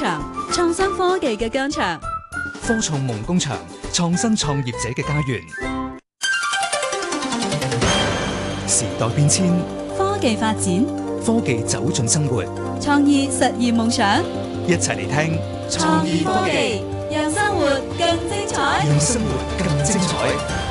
場，創新科技嘅疆場， 科創夢工場，創新創業者嘅家園。時代變遷， 科技發展， 科技走進生活， 創意實現夢想。 一齊嚟聽創意科技，讓生活更精彩。 讓生活更精彩。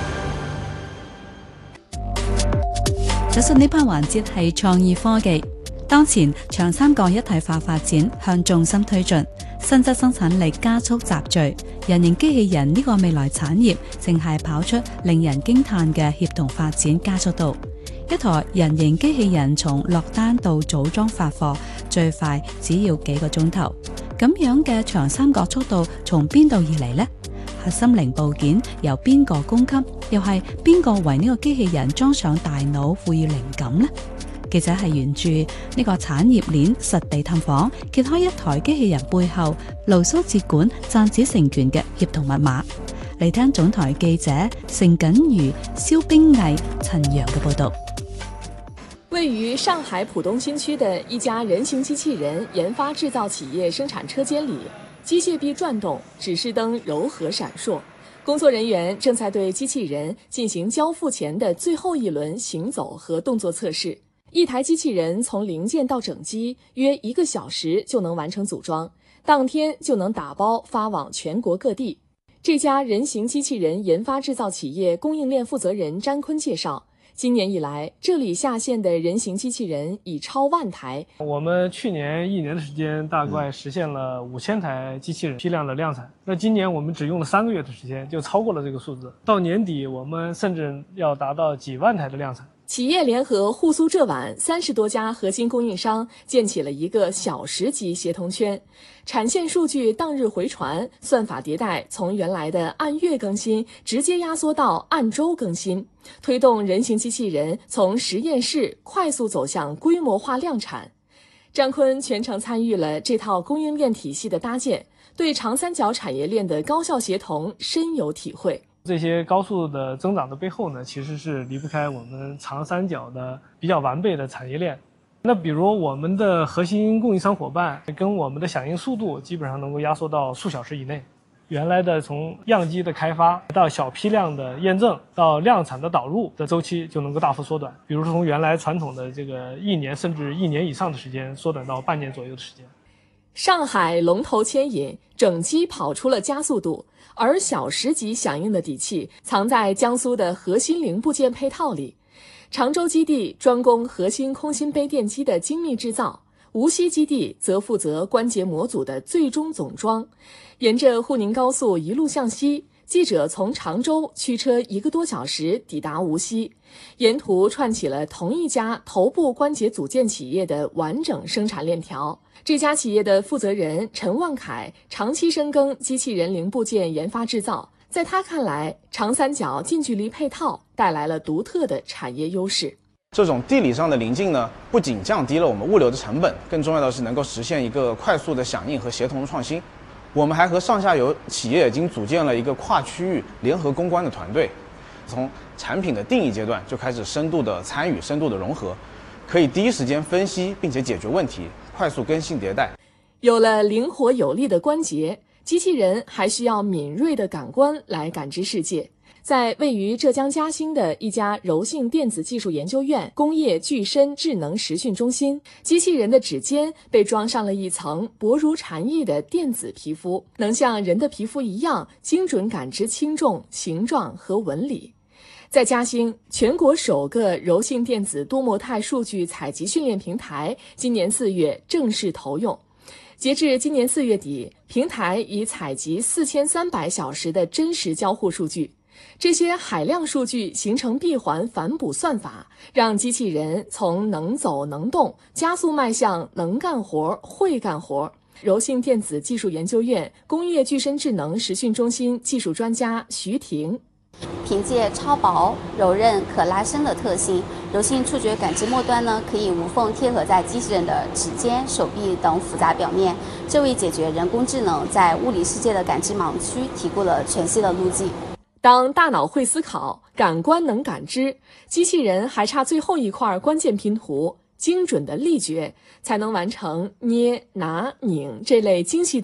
早晨呢 part 環節係創意科技。當前長三角一體化發展向重心推進，新質生產力加速集聚，人形機器人呢個未來產業正係跑出令人驚嘆嘅協同發展加速度。一台人形機器人從落單到組裝發貨，最快只要幾個鐘頭。咁樣嘅長三角速度從邊度而嚟呢？核心零部件由邊個供給？又係邊個為呢個機器人裝上大腦，賦予靈感呢？記者係沿住呢個產業鏈實地探訪，揭開一台機器人背後鐳蘇接管、賺子成權嘅協同密碼。嚟聽總台記者盛錦瑜、蕭冰毅、陳陽嘅報道。 位於上海浦東新區的一家人形機器人研發製造企業生產車間裏，機械臂轉動，指示燈柔和閃爍。工作人員正在對機器人進行交付前的最後一輪行走和動作測試。一台機器人從零件到整機約1個小時就能完成組裝，當天就能打包發往全國各地。這家人形機器人研發製造企業供應鏈負責人詹坤介紹，今年以來，這裡下線的人形機器人已超萬台。 我們去年1年的時間，大概實現了5000台機器人批量的量產。那今年我們只用了3個月的時間，就超過了這個數字。到年底，我們甚至要達到幾萬台的量產。 企業聯合滬蘇浙皖30多家核心供應商，建起了一個小時級協同圈，產線數據當日回傳，算法迭代從原來的按月更新，直接壓縮到按周更新，推動人形機器人從實驗室快速走向規模化量產。張坤全程參與了這套供應鏈體系的搭建，對長三角產業鏈的高效協同深有體會。 這些高速的增長的背後呢，其實是離不開我們長三角的比較完備的產業鏈。那比如我們的核心供應商夥伴跟我們的響應速度基本上能夠壓縮到數小時以內。原來的從樣機的開發到小批量的驗證到量產的導入的週期就能夠大幅縮短。比如從原來傳統的這個1年甚至1年以上的時間，縮短到半年左右的時間。 上海龍頭牽引，整機跑出了加速度，而小時級響應的底氣藏在江蘇的核心零部件配套裡。常州基地專攻核心空心杯電機的精密製造，無錫基地則負責關節模組的最終總裝。沿着滬寧高速一路向西，記者從常州驅車1個多小時抵達無錫，沿途串起了同一家頭部關節組件企業的完整生產鏈條。這家企業的負責人陳萬凱長期深耕機器人零部件研發製造，在他看來，長三角近距離配套帶來了獨特的產業優勢。 這種地理上的臨近呢，不僅降低了我們物流的成本，更重要的是能夠實現一個快速的響應和協同的創新。我們還和上下游企業已經組建了一個跨區域聯合攻關的團隊，從產品的定義階段就開始深度的參與、深度的融合，可以第一時間分析並且解決問題，快速更新迭代。 有了靈活有力的關節，機器人還需要敏銳的感官來感知世界。在位於浙江嘉興的一家柔性電子技術研究院工業具身智能實訓中心，機器人的指尖被裝上了一層薄如蟬翼的電子皮膚，能像人的皮膚一樣精準感知輕重、形狀和紋理。在嘉興，全國首個柔性電子多模態數據採集訓練平台今年4月正式投用。截至今年4月底，平台已採集4300小時的真實交互數據。這些海量數據形成閉環反哺算法，讓機器人從能走能動加速邁向能幹活、會幹活。柔性電子技術研究院工業具身智能實訓中心技術專家徐婷， 憑借超薄、柔韌、可拉伸的特性，柔性觸覺感知末端呢可以無縫貼合在機器人的指尖、手臂等複雜表面，這為解決人工智能在物理世界的感知盲區提供了全新的路徑。 當大腦會思考，感官能感知，機器人還差最後一塊關鍵拼圖，精準的力覺，才能完成捏、拿、擰這類精細